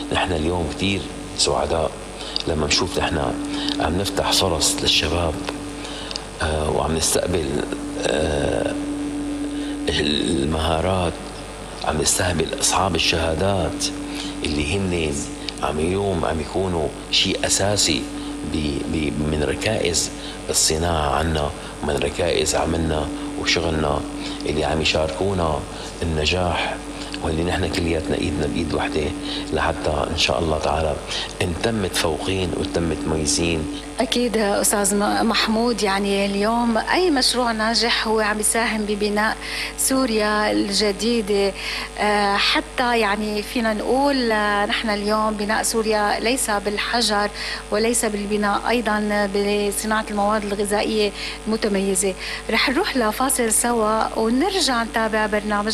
نحن اليوم كثير سعداء لما نشوف نحن عم نفتح فرص للشباب، وعم نستقبل المهارات، عم نستقبل أصحاب الشهادات اللي هن اليوم عم يكونوا شيء أساسي من ركائز الصناعة عنا، ومن ركائز عملنا وشغلنا، اللي عم يشاركونا النجاح، واللي نحن كلياتنا ايدنا بايد وحده لحتى ان شاء الله تعالى نتم متفوقين ونتم متميزين. اكيد استاذ محمود، يعني اليوم اي مشروع ناجح هو عم يساهم ببناء سوريا الجديده. حتى يعني فينا نقول نحن اليوم بناء سوريا ليس بالحجر وليس بالبناء، ايضا بصناعه المواد الغذائيه المتميزه. رح نروح لفاصل سوا ونرجع نتابع برنامج